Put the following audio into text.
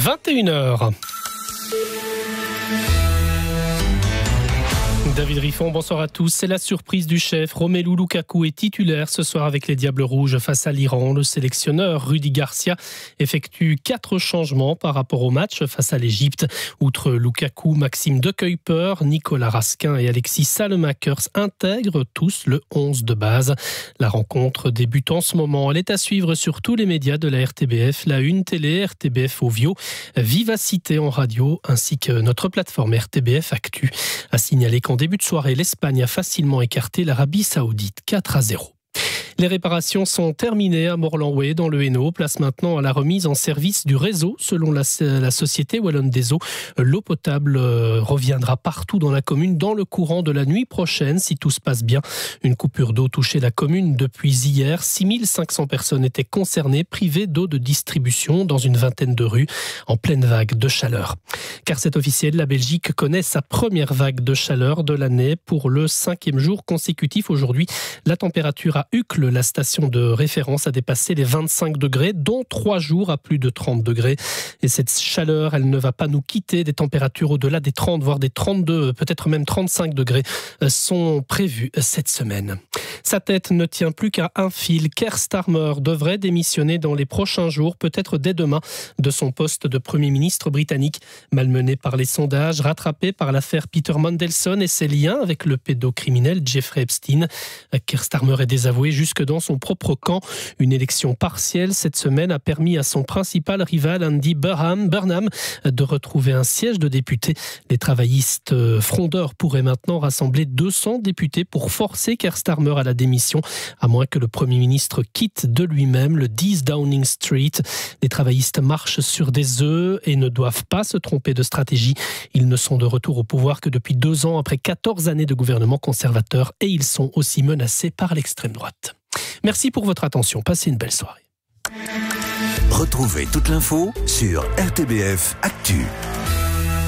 21h. David Riffon, bonsoir à tous. C'est la surprise du chef. Romelu Lukaku est titulaire ce soir avec les Diables Rouges face à l'Iran. Le sélectionneur Rudi Garcia effectue 4 changements par rapport au match face à l'Égypte. Outre Lukaku, Maxime De Cuyper, Nicolas Raskin et Alexis Salemakers intègrent tous le 11 de base. La rencontre débute en ce moment. Elle est à suivre sur tous les médias de la RTBF, la Une Télé, RTBF Ovio, Vivacité en radio ainsi que notre plateforme RTBF Actu. À signaler qu'en début de soirée, l'Espagne a facilement écarté l'Arabie Saoudite 4-0. Les réparations sont terminées à Morlanway dans le Hainaut. Place maintenant à la remise en service du réseau. Selon la société Wallonne des Eaux, l'eau potable reviendra partout dans la commune dans le courant de la nuit prochaine si tout se passe bien. Une coupure d'eau touchait la commune depuis hier. 6500 personnes étaient concernées, privées d'eau de distribution dans une vingtaine de rues en pleine vague de chaleur. Car c'est officiel, la Belgique connaît sa première vague de chaleur de l'année pour le 5e jour consécutif. Aujourd'hui, la température à Uccle, la station de référence, a dépassé les 25 degrés, dont 3 jours à plus de 30 degrés. Et cette chaleur, elle ne va pas nous quitter. Des températures au-delà des 30, voire des 32, peut-être même 35 degrés sont prévues cette semaine. Sa tête ne tient plus qu'à un fil. Keir Starmer devrait démissionner dans les prochains jours, peut-être dès demain, de son poste de Premier ministre britannique. Malmené par les sondages, rattrapé par l'affaire Peter Mandelson et ses liens avec le pédocriminel Jeffrey Epstein. Keir Starmer est désavoué jusque dans son propre camp. Une élection partielle cette semaine a permis à son principal rival Andy Burnham de retrouver un siège de député. Les travaillistes frondeurs pourraient maintenant rassembler 200 députés pour forcer Keir Starmer à la démission, à moins que le Premier ministre quitte de lui-même le 10 Downing Street. Les travaillistes marchent sur des œufs et ne doivent pas se tromper de stratégie. Ils ne sont de retour au pouvoir que depuis 2 ans après 14 années de gouvernement conservateur et ils sont aussi menacés par l'extrême droite. Merci pour votre attention. Passez une belle soirée. Retrouvez toute l'info sur RTBF Actu.